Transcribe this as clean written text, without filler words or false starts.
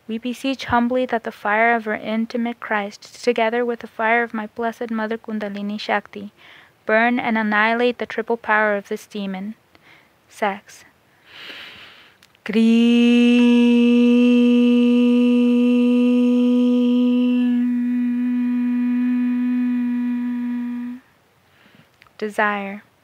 We beseech humbly that the fire of our intimate Christ, together with the fire of my blessed Mother Kundalini Shakti, burn and annihilate the triple power of this demon. Sex. Desire.